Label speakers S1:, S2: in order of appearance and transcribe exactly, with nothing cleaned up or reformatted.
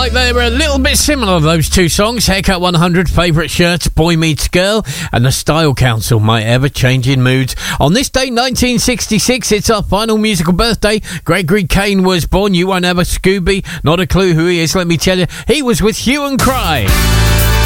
S1: like they were a little bit similar, those two songs. Haircut one hundred, Favourite Shirts, Boy Meets Girl, and the Style Council, My Ever-Changing Moods. On this day, nineteen sixty-six, it's our final musical birthday. Gregory Kane was born. You won't have a Scooby. Not a clue who he is, let me tell you. He was with Hue and Cry.